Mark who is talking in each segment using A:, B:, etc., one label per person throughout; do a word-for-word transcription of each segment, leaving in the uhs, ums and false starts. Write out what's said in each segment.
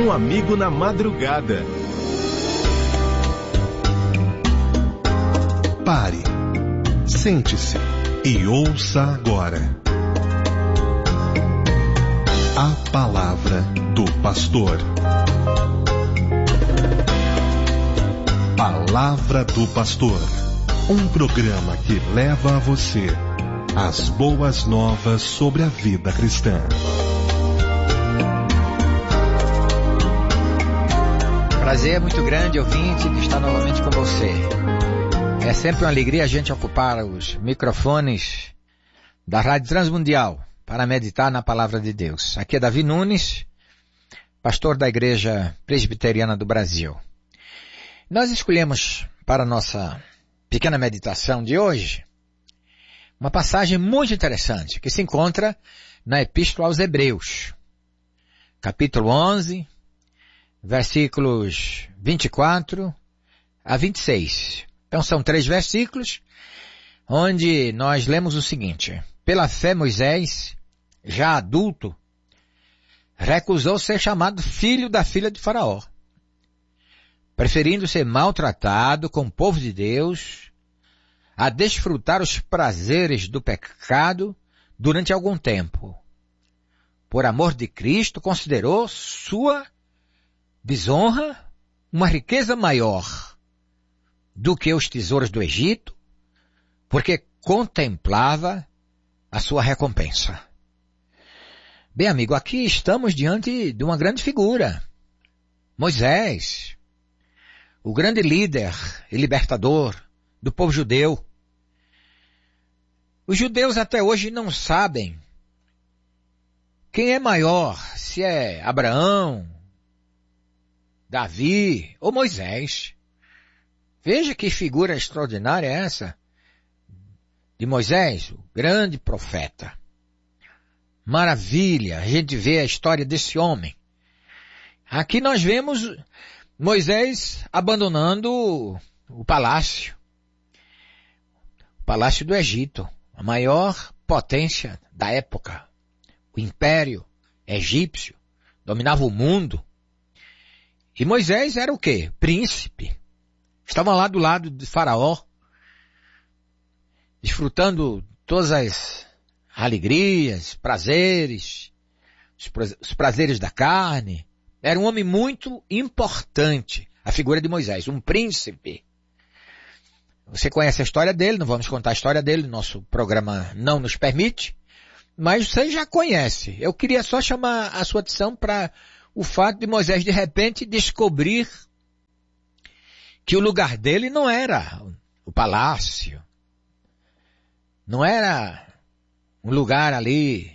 A: Um amigo na madrugada.
B: Pare, sente-se e ouça agora a palavra do pastor. Palavra do Pastor, um programa que leva a você as boas novas sobre a vida cristã.
C: Prazer é muito grande, ouvinte, de estar novamente com você. É sempre uma alegria a gente ocupar os microfones da Rádio Transmundial para meditar na Palavra de Deus. Aqui é Davi Nunes, pastor da Igreja Presbiteriana do Brasil. Nós escolhemos para a nossa pequena meditação de hoje uma passagem muito interessante que se encontra na Epístola aos Hebreus, capítulo onze, versículos vinte e quatro a vinte e seis. Então são três versículos onde nós lemos o seguinte: pela fé Moisés, já adulto, recusou ser chamado filho da filha de Faraó, preferindo ser maltratado com o povo de Deus a desfrutar os prazeres do pecado durante algum tempo. Por amor de Cristo, considerou sua desonra uma riqueza maior do que os tesouros do Egito, porque contemplava a sua recompensa. Bem, amigo, aqui estamos diante de uma grande figura, Moisés, o grande líder e libertador do povo judeu. Os judeus até hoje não sabem quem é maior, se é Abraão, Davi ou Moisés. Veja que figura extraordinária é essa de Moisés, o grande profeta. Maravilha, a gente vê a história desse homem. Aqui nós vemos Moisés abandonando o palácio, o palácio do Egito, a maior potência da época. O império egípcio dominava o mundo. E Moisés era o quê? Príncipe. Estava lá do lado de Faraó, desfrutando todas as alegrias, prazeres, os prazeres da carne. Era um homem muito importante, a figura de Moisés, um príncipe. Você conhece a história dele, não vamos contar a história dele, nosso programa não nos permite, mas você já conhece. Eu queria só chamar a sua atenção para o fato de Moisés, de repente, descobrir que o lugar dele não era o palácio, não era um lugar ali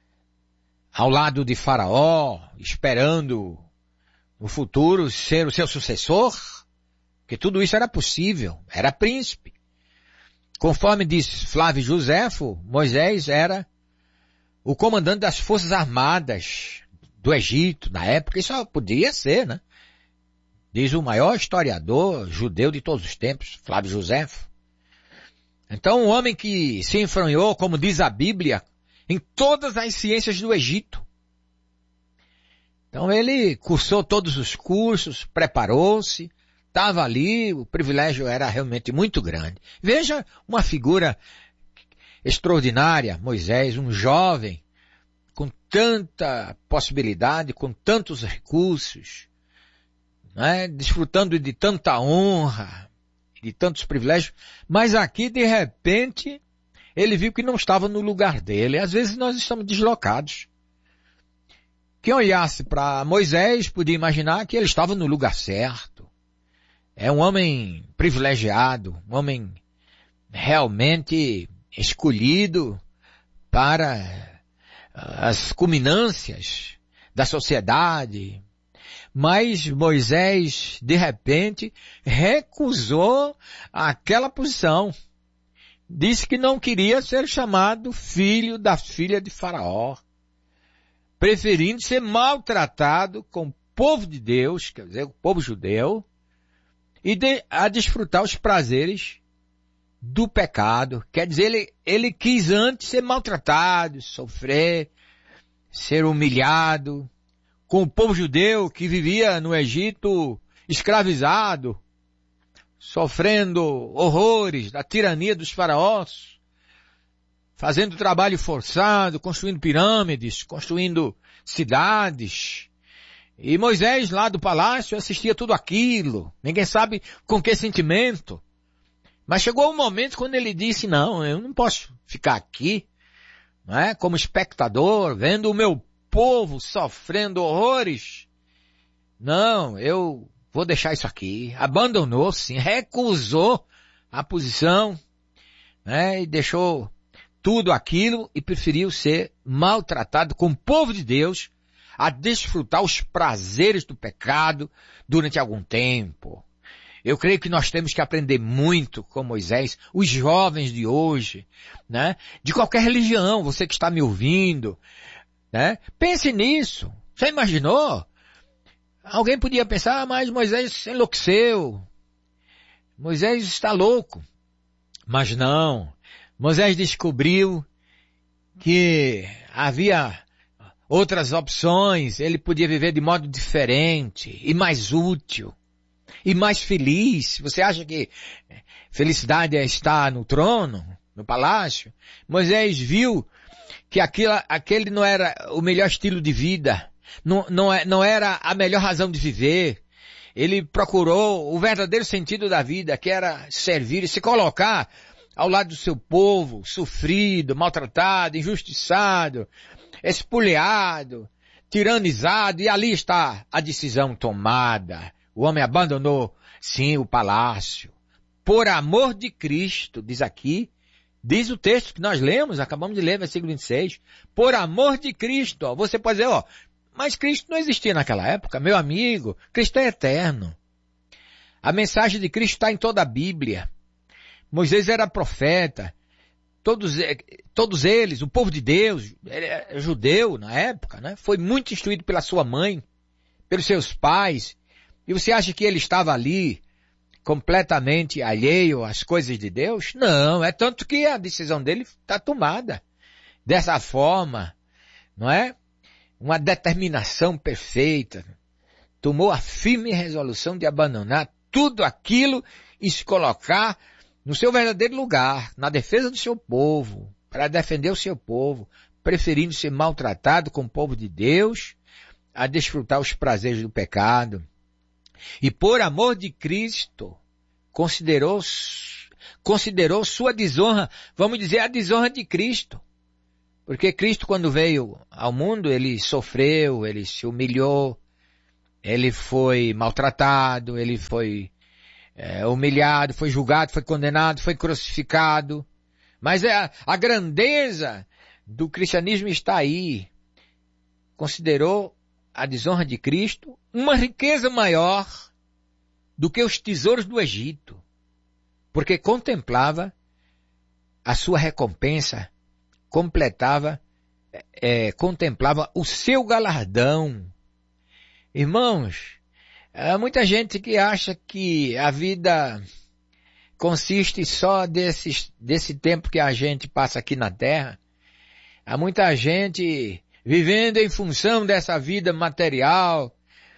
C: ao lado de Faraó, esperando no futuro ser o seu sucessor, que tudo isso era possível, era príncipe. Conforme diz Flávio Joséfo, Moisés era o comandante das forças armadas do Egito, na época. Isso podia ser, né? Diz o maior historiador judeu de todos os tempos, Flávio Joséfo. Então, um homem que se enfranhou, como diz a Bíblia, em todas as ciências do Egito. Então, ele cursou todos os cursos, preparou-se, estava ali, o privilégio era realmente muito grande. Veja uma figura extraordinária, Moisés, um jovem, com tanta possibilidade, com tantos recursos, né, desfrutando de tanta honra, de tantos privilégios, mas aqui, de repente, ele viu que não estava no lugar dele. Às vezes nós estamos deslocados. Quem olhasse para Moisés podia imaginar que ele estava no lugar certo. É um homem privilegiado, um homem realmente escolhido para as culminâncias da sociedade. Mas Moisés, de repente, recusou aquela posição. Disse que não queria ser chamado filho da filha de Faraó, preferindo ser maltratado com o povo de Deus, quer dizer, o povo judeu, e de, a desfrutar os prazeres do pecado. Quer dizer, ele, ele quis antes ser maltratado, sofrer, ser humilhado, com o povo judeu que vivia no Egito escravizado, sofrendo horrores da tirania dos faraós, fazendo trabalho forçado, construindo pirâmides, construindo cidades. E Moisés lá do palácio assistia tudo aquilo. Ninguém sabe com que sentimento. Mas chegou um momento quando ele disse, não, eu não posso ficar aqui, não é, como espectador, vendo o meu povo sofrendo horrores. Não, eu vou deixar isso aqui. Abandonou, sim, recusou a posição, né, e deixou tudo aquilo e preferiu ser maltratado com o povo de Deus a desfrutar os prazeres do pecado durante algum tempo. Eu creio que nós temos que aprender muito com Moisés, os jovens de hoje, né? De qualquer religião, você que está me ouvindo, né? Pense nisso. Já imaginou? Alguém podia pensar, ah, mas Moisés enlouqueceu. Moisés está louco. Mas não. Moisés descobriu que havia outras opções. Ele podia viver de modo diferente e mais útil. E mais feliz. Você acha que felicidade é estar no trono, no palácio? Moisés viu que aquilo, aquele não era o melhor estilo de vida, não, não, não era a melhor razão de viver. Ele procurou o verdadeiro sentido da vida, que era servir e se colocar ao lado do seu povo, sofrido, maltratado, injustiçado, espoliado, tiranizado, e ali está a decisão tomada. O homem abandonou, sim, o palácio. Por amor de Cristo, diz aqui, diz o texto que nós lemos, acabamos de ler, versículo vinte e seis. Por amor de Cristo, ó, você pode dizer, ó, mas Cristo não existia naquela época, meu amigo. Cristo é eterno. A mensagem de Cristo está em toda a Bíblia. Moisés era profeta. Todos, todos eles, o povo de Deus, ele é judeu na época, né? Foi muito instruído pela sua mãe, pelos seus pais. E você acha que ele estava ali completamente alheio às coisas de Deus? Não, é tanto que a decisão dele está tomada. Dessa forma, não é? Uma determinação perfeita. Tomou a firme resolução de abandonar tudo aquilo e se colocar no seu verdadeiro lugar, na defesa do seu povo, para defender o seu povo, preferindo ser maltratado com o povo de Deus a desfrutar os prazeres do pecado. E por amor de Cristo, considerou, considerou sua desonra, vamos dizer, a desonra de Cristo. Porque Cristo, quando veio ao mundo, ele sofreu, ele se humilhou, ele foi maltratado, ele foi é, humilhado, foi julgado, foi condenado, foi crucificado. Mas a, a grandeza do cristianismo está aí. Considerou a desonra de Cristo uma riqueza maior do que os tesouros do Egito, porque contemplava a sua recompensa, completava, é, contemplava o seu galardão. Irmãos, há muita gente que acha que a vida consiste só desse, desse tempo que a gente passa aqui na Terra. Há muita gente vivendo em função dessa vida material,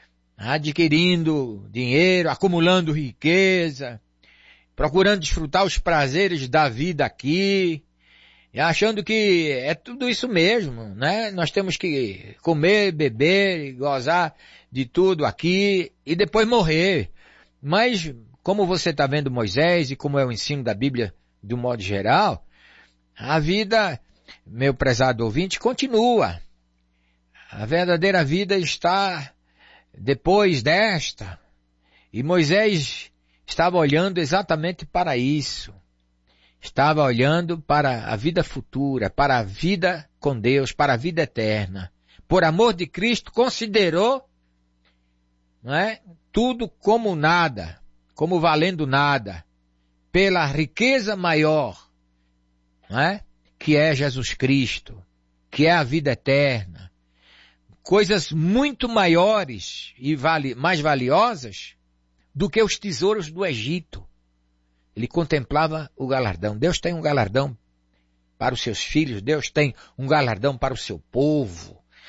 C: adquirindo dinheiro, acumulando riqueza, procurando desfrutar os prazeres da vida aqui, e achando que é tudo isso mesmo, né? Nós temos que comer, beber e gozar de tudo aqui e depois morrer. Mas, como você está vendo Moisés e como é o ensino da Bíblia de um modo geral, a vida, meu prezado ouvinte, continua. A verdadeira vida está depois desta. E Moisés estava olhando exatamente para isso. Estava olhando para a vida futura, para a vida com Deus, para a vida eterna. Por amor de Cristo, considerou, não é, tudo como nada, como valendo nada, pela riqueza maior, não é, que é Jesus Cristo, que é a vida eterna. Coisas muito maiores e vali, mais valiosas do que os tesouros do Egito. Ele contemplava o galardão. Deus tem um galardão para os seus filhos, Deus tem um galardão para o seu povo.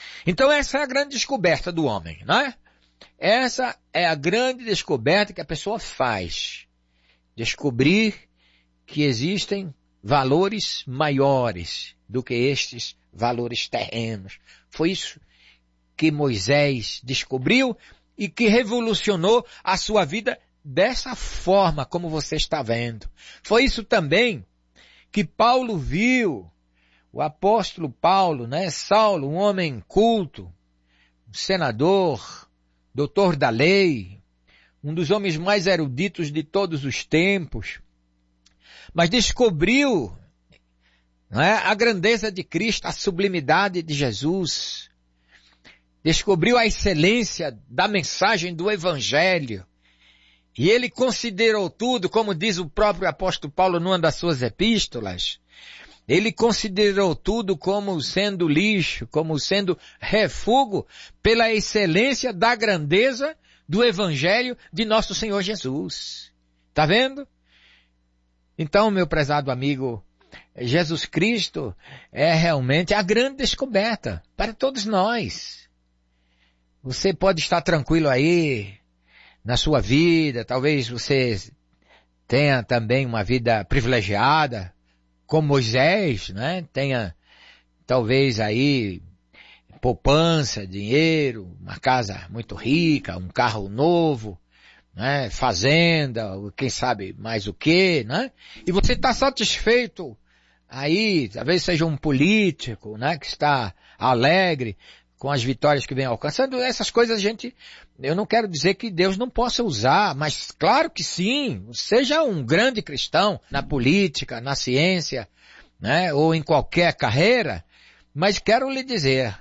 C: Então essa é a grande descoberta do homem, não é? Essa é a grande descoberta que a pessoa faz. Descobrir que existem valores maiores do que estes valores terrenos. Foi isso que Moisés descobriu e que revolucionou a sua vida dessa forma como você está vendo. Foi isso também que Paulo viu. O apóstolo Paulo, né? Saulo, um homem culto, um senador, doutor da lei, um dos homens mais eruditos de todos os tempos, mas descobriu, né, a grandeza de Cristo, a sublimidade de Jesus, descobriu a excelência da mensagem do Evangelho, e ele considerou tudo, como diz o próprio apóstolo Paulo numa das suas epístolas, ele considerou tudo como sendo lixo, como sendo refúgio pela excelência da grandeza do Evangelho de nosso Senhor Jesus. Tá vendo? Então, meu prezado amigo, Jesus Cristo é realmente a grande descoberta para todos nós. Você pode estar tranquilo aí na sua vida, talvez você tenha também uma vida privilegiada, como Moisés, né? Tenha talvez aí poupança, dinheiro, uma casa muito rica, um carro novo, né? Fazenda, quem sabe mais o quê, né? E você está satisfeito aí, talvez seja um político, né? Que está alegre com as vitórias que vem alcançando. Essas coisas, gente, eu não quero dizer que Deus não possa usar, mas claro que sim, seja um grande cristão na política, na ciência, né, ou em qualquer carreira, mas quero lhe dizer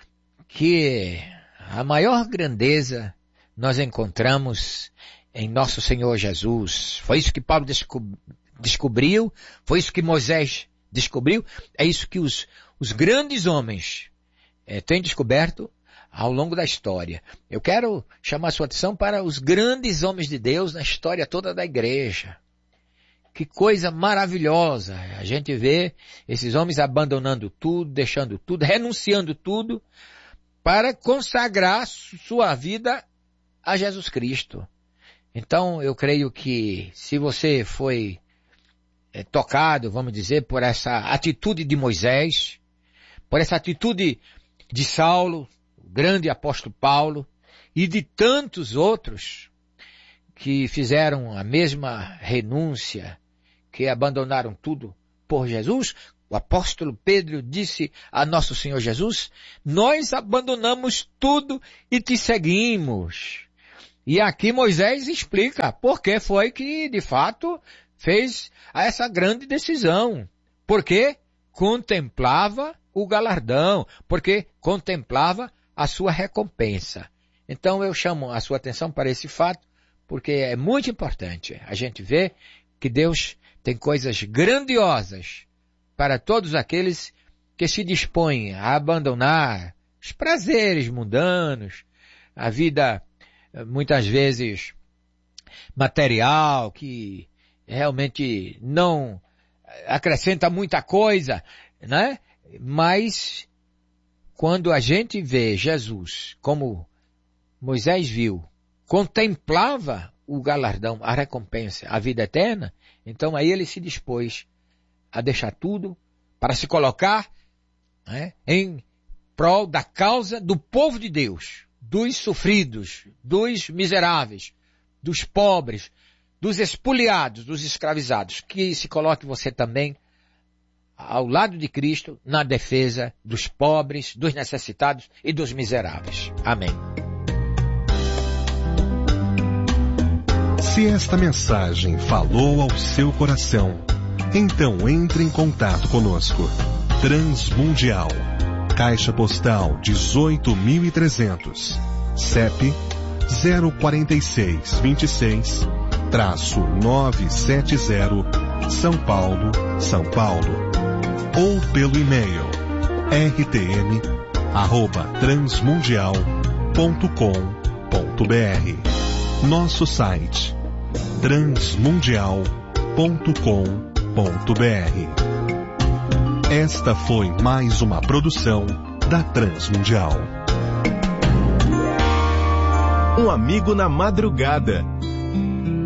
C: que a maior grandeza nós encontramos em nosso Senhor Jesus. Foi isso que Paulo descob- descobriu, foi isso que Moisés descobriu, é isso que os, os grandes homens É, tem descoberto ao longo da história. Eu quero chamar a sua atenção para os grandes homens de Deus na história toda da igreja. Que coisa maravilhosa a gente vê esses homens abandonando tudo, deixando tudo, renunciando tudo para consagrar sua vida a Jesus Cristo. Então eu creio que se você foi é, tocado, vamos dizer, por essa atitude de Moisés, por essa atitude de Saulo, o grande apóstolo Paulo, e de tantos outros que fizeram a mesma renúncia, que abandonaram tudo por Jesus, o apóstolo Pedro disse a nosso Senhor Jesus, nós abandonamos tudo e te seguimos. E aqui Moisés explica por que foi que, de fato, fez essa grande decisão. Porque contemplava o galardão, porque contemplava a sua recompensa. Então eu chamo a sua atenção para esse fato, porque é muito importante a gente ver que Deus tem coisas grandiosas para todos aqueles que se dispõem a abandonar os prazeres mundanos, a vida muitas vezes material, que realmente não acrescenta muita coisa, né? Mas quando a gente vê Jesus, como Moisés viu, contemplava o galardão, a recompensa, a vida eterna, então aí ele se dispôs a deixar tudo para se colocar, né, em prol da causa do povo de Deus, dos sofridos, dos miseráveis, dos pobres, dos espoliados, dos escravizados. Que se coloque você também ao lado de Cristo, na defesa dos pobres, dos necessitados e dos miseráveis. Amém.
B: Se esta mensagem falou ao seu coração, então entre em contato conosco. Transmundial, Caixa Postal dezoito mil e trezentos, C E P zero quatro seis dois seis, nove sete zero, São Paulo, São Paulo. Ou pelo e-mail r t m arroba transmundial ponto com ponto b r. Nosso site transmundial ponto com ponto b r. Esta foi mais uma produção da Transmundial.
A: Um amigo na madrugada.